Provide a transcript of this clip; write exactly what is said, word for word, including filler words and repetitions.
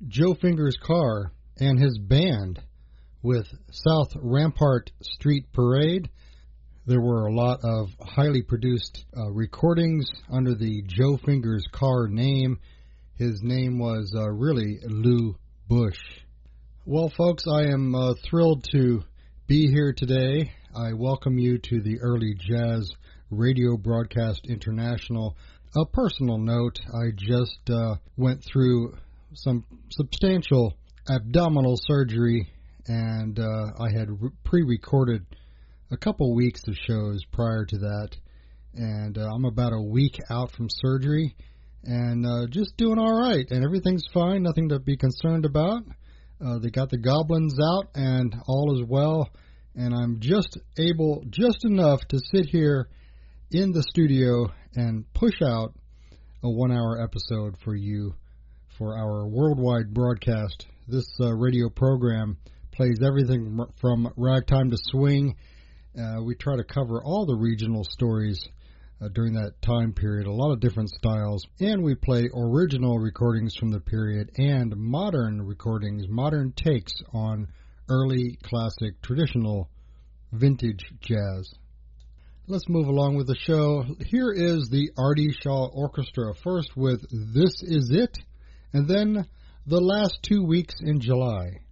Joe Fingers Carr and his band with South Rampart Street Parade. There were a lot of highly produced uh, recordings under the Joe Fingers Carr name. His name was uh, really Lou Bush. Well, folks, I am uh, thrilled to be here today. I welcome you to the Early Jazz Radio Broadcast International. A personal note, I just uh, went through some substantial abdominal surgery, and uh, I had re- pre-recorded a couple weeks of shows prior to that, and uh, I'm about a week out from surgery, and uh, just doing all right, and everything's fine, nothing to be concerned about. Uh, they got the goblins out, and all is well, and I'm just able, just enough to sit here in the studio and push out a one-hour episode for you for our worldwide broadcast. This uh, radio program plays everything from ragtime to swing. Uh, we try to cover all the regional stories uh, during that time period, a lot of different styles, and we play original recordings from the period and modern recordings, modern takes on early classic traditional vintage jazz. Let's move along with the show. Here is the Artie Shaw Orchestra, first with This Is It, and then The Last Two Weeks in July.